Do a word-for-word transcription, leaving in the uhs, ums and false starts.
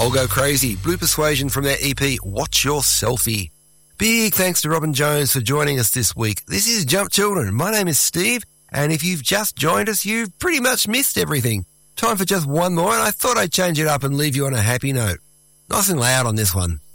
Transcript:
I'll Go Crazy, Blue Persuasion from their E P, Watch Your Selfie. Big thanks to Robin Jones for joining us this week. This is Jump Children. My name is Steve, and if you've just joined us, you've pretty much missed everything. Time for just one more, and I thought I'd change it up and leave you on a happy note. Nice and loud on this one.